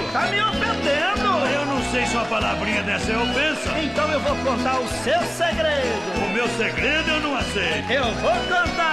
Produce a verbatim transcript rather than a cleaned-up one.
tá me ofendendo. Eu não sei se uma palavrinha dessa é ofensa. Então eu vou contar o seu segredo. O meu segredo eu não aceito. Eu vou contar.